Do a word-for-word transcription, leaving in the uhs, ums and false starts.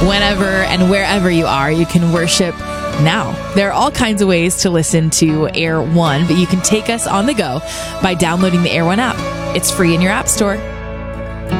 whenever and wherever you are, you can worship now. There are all kinds of ways to listen to Air One, but you can take us on the go by downloading the Air One app. It's free in your app store.